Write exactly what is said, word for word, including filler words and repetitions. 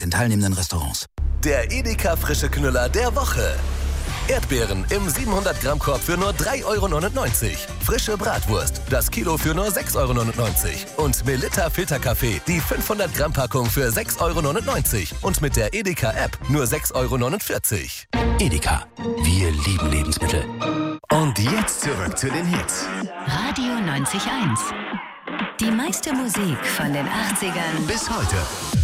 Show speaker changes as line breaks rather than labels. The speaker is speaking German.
den teilnehmenden Restaurants.
Der Edeka frische Knüller der Woche. Erdbeeren im siebenhundert Gramm Korb für nur drei Euro neunundneunzig. Frische Bratwurst, das Kilo für nur sechs Euro neunundneunzig. Und Melitta Filterkaffee, die fünfhundert Gramm Packung für sechs Euro neunundneunzig. Und mit der Edeka App nur sechs Euro neunundvierzig.
Edeka, wir lieben Lebensmittel.
Und jetzt zurück zu den Hits.
Radio neunzig Komma eins. Die meiste Musik von den achtzigern
Bis heute.